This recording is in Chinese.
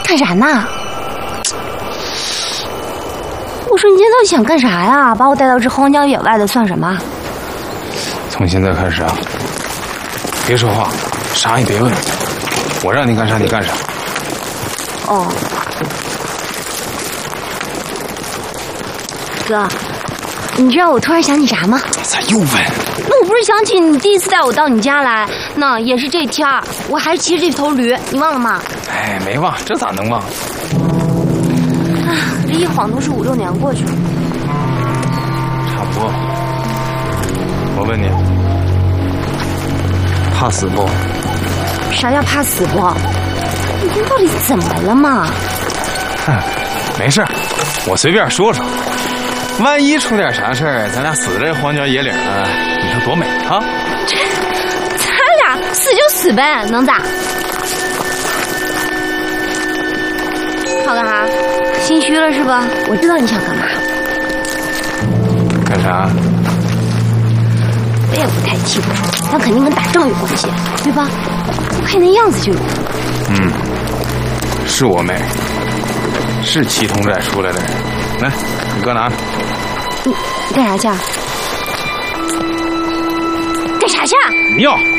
干啥呢？我说你今天到底想干啥呀？把我带到这荒郊野外的算什么？ 从现在开始啊，别说话，啥也别问，我让你干啥你干啥。 哦，哥，你知道我突然想起啥吗？ 咋又问？ 那我不是想起你第一次带我到你家来，那也是这天儿，我还骑着这头驴，你忘了吗？ 哎，没忘，这咋能忘？ 啊，这一晃都是5、6年过去了。 差不多。我问你，怕死不？ 啥叫怕死不？你这到底怎么了嘛？ 哼，没事，我随便说说。万一出点啥事儿，咱俩死在荒郊野岭了，你说多美啊！ 咱俩死就死呗，能咋？跑干啥？心虚了是吧？我知道你想干嘛。 干啥？ 我也不太清楚，但肯定跟打仗有关系，对吧？我看那样子就有。 是我妹，是祁同寨出来的人。来，你哥拿着。 你干啥去？干啥去？ 你要。